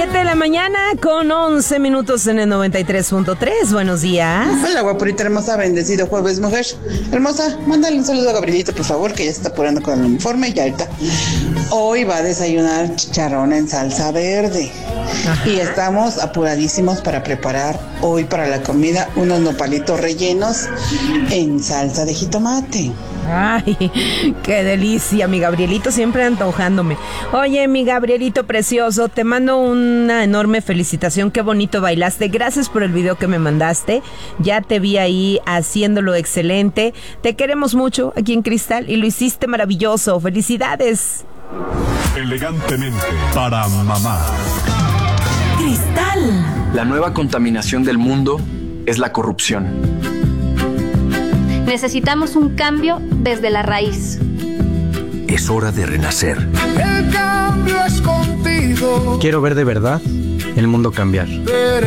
7 de la mañana con 11 minutos en el 93.3. Buenos días. Hola, guapurita hermosa, bendecido jueves, mujer. Hermosa, mándale un saludo a Gabrielito, por favor, que ya se está apurando con el uniforme y ahorita. Hoy va a desayunar chicharrón en salsa verde. Ajá. Y estamos apuradísimos para preparar hoy para la comida unos nopalitos rellenos en salsa de jitomate. Ay, qué delicia, mi Gabrielito, siempre antojándome. Oye, mi Gabrielito precioso, te mando una enorme felicitación, qué bonito bailaste, gracias por el video que me mandaste, ya te vi ahí haciéndolo excelente, te queremos mucho aquí en Cristal y lo hiciste maravilloso, felicidades. Elegantemente para mamá. Cristal. La nueva contaminación del mundo es la corrupción. Necesitamos un cambio desde la raíz. Es hora de renacer. El cambio es contigo. Quiero ver de verdad el mundo cambiar.